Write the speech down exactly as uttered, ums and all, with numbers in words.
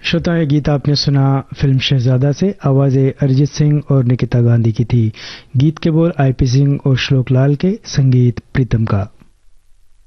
श्रोता, ये गीत आपने सुना फिल्म शहजादा से। आवाज़ें अरिजीत सिंह और निकिता गांधी की थी। गीत के बोल आई पी सिंह और श्लोक लाल के, संगीत प्रीतम का।